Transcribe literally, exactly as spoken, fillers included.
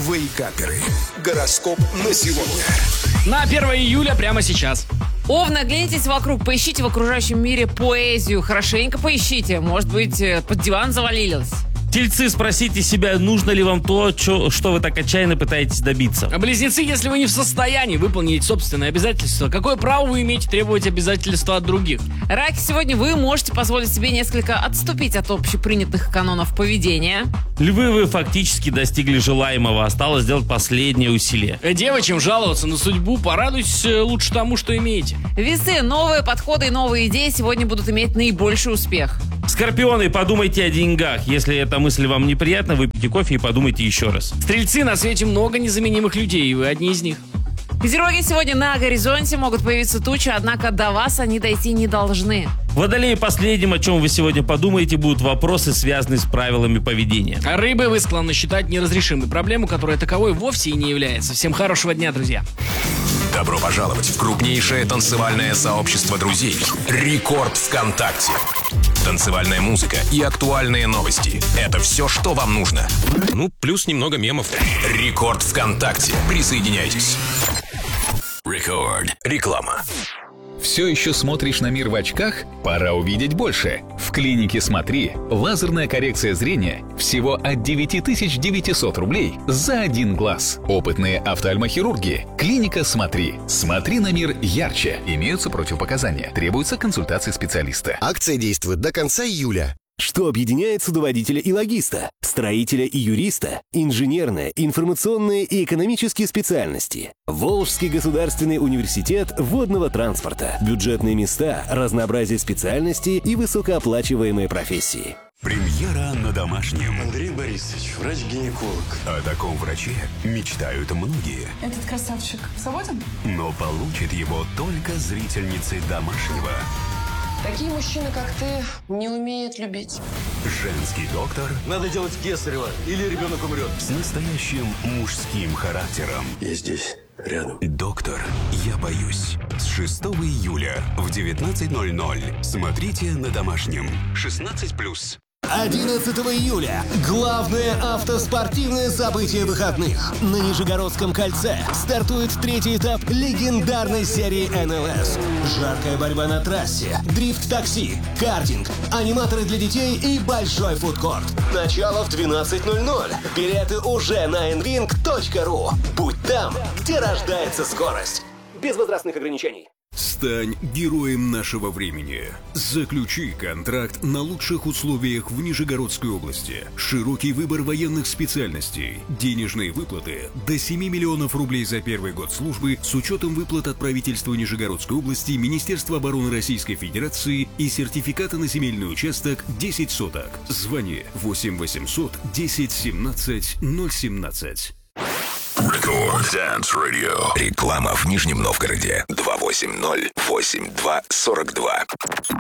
Вейкаперы. Гороскоп на сегодня. На первое июля прямо сейчас. Овны, оглянитесь вокруг, поищите в окружающем мире поэзию, хорошенько поищите, может быть, под диван завалилось. Тельцы, спросите себя, нужно ли вам то, чё, что вы так отчаянно пытаетесь добиться. А близнецы, если вы не в состоянии выполнить собственные обязательства, какое право вы имеете требовать обязательства от других? Раки, сегодня вы можете позволить себе несколько отступить от общепринятых канонов поведения. Львы, вы фактически достигли желаемого, осталось сделать последнее усилие. Девы, чем жаловаться на судьбу, порадуйтесь лучше тому, что имеете. Весы, новые подходы и новые идеи сегодня будут иметь наибольший успех. Скорпионы, подумайте о деньгах. Если эта мысль вам неприятна, выпейте кофе и подумайте еще раз. Стрельцы, на свете много незаменимых людей, и вы одни из них. Козероги, сегодня на горизонте могут появиться тучи, однако до вас они дойти не должны. Водолеи, последним, о чем вы сегодня подумаете, будут вопросы, связанные с правилами поведения. А рыбы, вы склонны считать неразрешимой проблему, которая таковой вовсе и не является. Всем хорошего дня, друзья. Добро пожаловать в крупнейшее танцевальное сообщество друзей «Рекорд ВКонтакте». Танцевальная музыка и актуальные новости – это все, что вам нужно. Ну, плюс немного мемов. «Рекорд ВКонтакте». Присоединяйтесь. Рекорд. Реклама. Все еще смотришь на мир в очках? Пора увидеть больше. В клинике «Смотри» лазерная коррекция зрения всего от девять тысяч девятьсот рублей за один глаз. Опытные офтальмохирурги. Клиника «Смотри». Смотри на мир ярче. Имеются противопоказания. Требуется консультация специалиста. Акция действует до конца июля. Что объединяет судоводителя и логиста, строителя и юриста, инженерные, информационные и экономические специальности? Волжский государственный университет водного транспорта. Бюджетные места, разнообразие специальностей и высокооплачиваемые профессии. Премьера на домашнем. Андрей Борисович, врач-гинеколог. О таком враче мечтают многие. Этот красавчик свободен? Но получит его только зрительницы домашнего. Такие мужчины, как ты, не умеют любить. Женский доктор. Надо делать кесарево, или ребенок умрет. С настоящим мужским характером. Я здесь, рядом. Доктор, я боюсь. С шестого июля в девятнадцать ноль ноль. Смотрите на домашнем. шестнадцать плюс. одиннадцатого июля. Главное автоспортивное событие выходных. На Нижегородском кольце стартует третий этап легендарной серии эн эл эс. Жаркая борьба на трассе, дрифт-такси, картинг, аниматоры для детей и большой фудкорт. Начало в двенадцать ноль ноль. Билеты уже на эн винг точка ру. Будь там, где рождается скорость. Без возрастных ограничений. Стань героем нашего времени. Заключи контракт на лучших условиях в Нижегородской области. Широкий выбор военных специальностей. Денежные выплаты до семи миллионов рублей за первый год службы с учетом выплат от правительства Нижегородской области, Министерства обороны Российской Федерации и сертификата на земельный участок десять соток. Звони восемь восемьсот десять семнадцать ноль семнадцать. Рекорд Dance Radio. Реклама в Нижнем Новгороде. два восемь ноль восемь два сорок два.